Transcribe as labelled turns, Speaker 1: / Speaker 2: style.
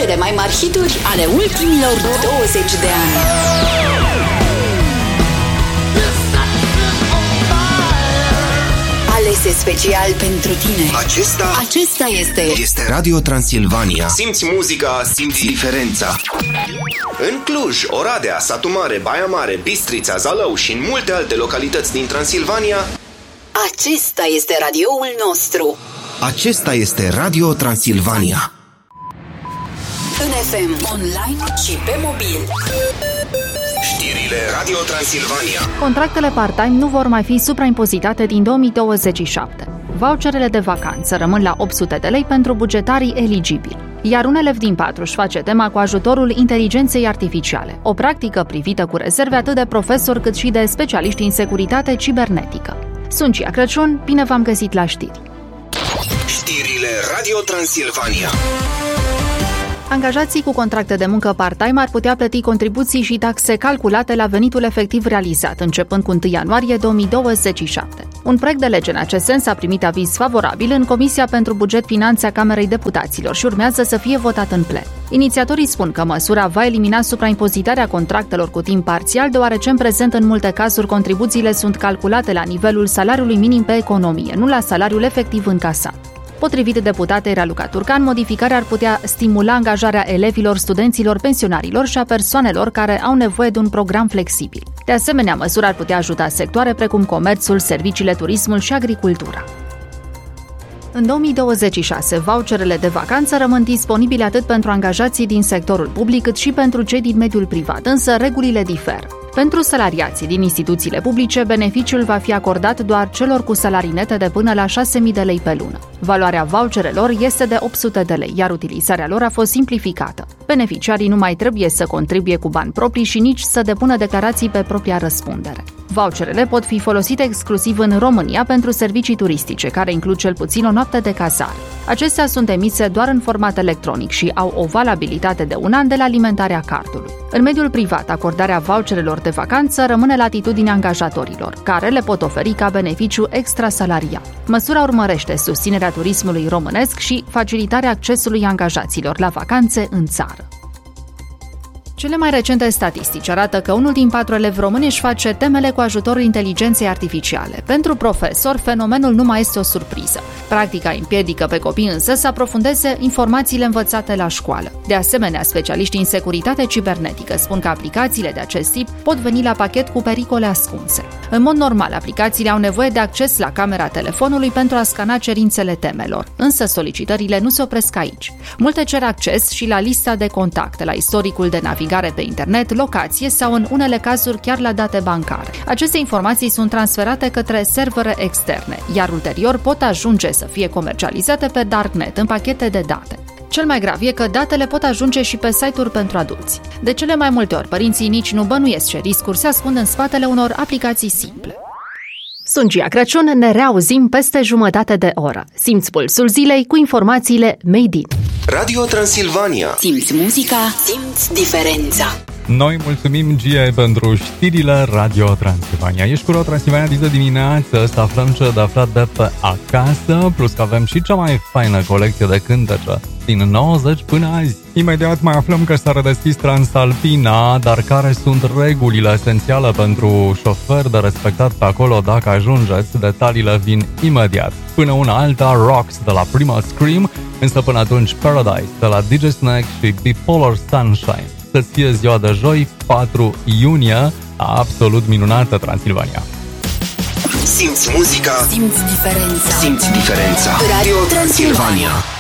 Speaker 1: cele mai mari hituri ale ultimilor 20 de ani. Alese special pentru tine. Acesta este
Speaker 2: Radio Transilvania. Simți muzica, simți diferența. În Cluj, Oradea, Satu Mare, Baia Mare, Bistrița, Zalău și în multe alte localități din Transilvania.
Speaker 1: Acesta este radioul nostru.
Speaker 2: Acesta este Radio Transilvania.
Speaker 1: În FM, online și pe mobil.
Speaker 2: Știrile Radio Transilvania.
Speaker 3: Contractele part-time nu vor mai fi supraimpozitate din 2027. Voucherele de vacanță rămân la 800 de lei pentru bugetarii eligibili. Iar un elev din 4 își face tema cu ajutorul inteligenței artificiale, o practică privită cu rezerve atât de profesori cât și de specialiști în securitate cibernetică. Sunt Cia Crăciun, bine v-am găsit la știri.
Speaker 2: Știrile Radio Transilvania.
Speaker 3: Angajații cu contracte de muncă part-time ar putea plăti contribuții și taxe calculate la venitul efectiv realizat, începând cu 1 ianuarie 2027. Un proiect de lege în acest sens a primit aviz favorabil în Comisia pentru Buget Finanțe a Camerei Deputaților și urmează să fie votat în plen. Inițiatorii spun că măsura va elimina supraimpozitarea contractelor cu timp parțial, deoarece în prezent în multe cazuri contribuțiile sunt calculate la nivelul salariului minim pe economie, nu la salariul efectiv încasat. Potrivit deputatei Raluca Turcan, modificarea ar putea stimula angajarea elevilor, studenților, pensionarilor și a persoanelor care au nevoie de un program flexibil. De asemenea, măsura ar putea ajuta sectoare precum comerțul, serviciile, turismul și agricultura. În 2026, voucherele de vacanță rămân disponibile atât pentru angajații din sectorul public cât și pentru cei din mediul privat, însă regulile diferă. Pentru salariații din instituțiile publice, beneficiul va fi acordat doar celor cu salarii nete de până la 6.000 de lei pe lună. Valoarea voucherelor este de 800 de lei, iar utilizarea lor a fost simplificată. Beneficiarii nu mai trebuie să contribuie cu bani proprii și nici să depună declarații pe propria răspundere. Voucherele pot fi folosite exclusiv în România pentru servicii turistice, care includ cel puțin o noapte de cazare. Acestea sunt emise doar în format electronic și au o valabilitate de 1 an de la alimentarea cardului. În mediul privat, acordarea voucherelor de vacanță rămâne la atitudinea angajatorilor, care le pot oferi ca beneficiu extrasalarial. Măsura urmărește susținerea turismului românesc și facilitarea accesului angajaților la vacanțe în țară. Cele mai recente statistici arată că 1 din 4 elevi români își face temele cu ajutorul inteligenței artificiale. Pentru profesor, fenomenul nu mai este o surpriză. Practica împiedică pe copii însă să aprofundeze informațiile învățate la școală. De asemenea, specialiștii în securitate cibernetică spun că aplicațiile de acest tip pot veni la pachet cu pericole ascunse. În mod normal, aplicațiile au nevoie de acces la camera telefonului pentru a scana cerințele temelor, însă solicitările nu se opresc aici. Multe cer acces și la lista de contacte, la istoricul de navigare pe internet, locație sau în unele cazuri chiar la date bancare. Aceste informații sunt transferate către servere externe, iar ulterior pot ajunge să fie comercializate pe darknet în pachete de date. Cel mai grav e că datele pot ajunge și pe site-uri pentru adulți. De cele mai multe ori, părinții nici nu bănuiesc ce riscuri se ascund în spatele unor aplicații simple. Sunt Cia Crăciun, ne reauzim peste jumătate de oră. Simți pulsul zilei cu informațiile Made in
Speaker 2: Radio Transilvania.
Speaker 1: Simți muzica, simți diferența.
Speaker 4: Noi mulțumim, Gie, pentru știrile Radio Transilvania. Ești cu Radio Transilvania de dimineață, să aflăm ce de aflat de pe acasă, plus că avem și cea mai faină colecție de cântece din 90 până azi. Imediat mai aflăm că s-a redeschis Transalpina, dar care sunt regulile esențiale pentru șoferi de respectat pe acolo dacă ajungeți. Detaliile vin imediat. Până una alta, Rocks de la Prima Scream, însă până atunci Paradise de la DJ Snake și Bipolar Sunshine. Să-ți fie ziua de joi, 4 iunie, absolut minunată Transilvania.
Speaker 2: Simți muzica,
Speaker 1: simți diferența.
Speaker 2: Simți diferența.
Speaker 1: Radio Transilvania.